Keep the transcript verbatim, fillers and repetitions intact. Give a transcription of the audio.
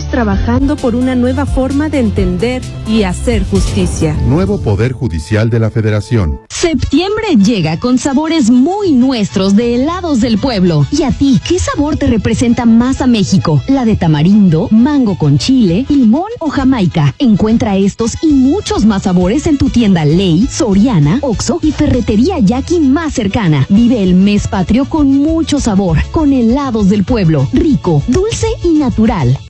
trabajando por una nueva forma de entender y hacer justicia. Nuevo Poder Judicial de la Federación. Septiembre llega con sabores muy nuestros de helados del pueblo. ¿Y a ti, qué sabor te representa más a México? ¿La de tamarindo, mango con chile, limón o jamaica? Encuentra estos y muchos más sabores en tu tienda Ley, Soriana, Oxxo y Ferretería Yaqui más cercana. Vive el mes patrio con mucho sabor, con helados del pueblo. Rico, dulce y natural.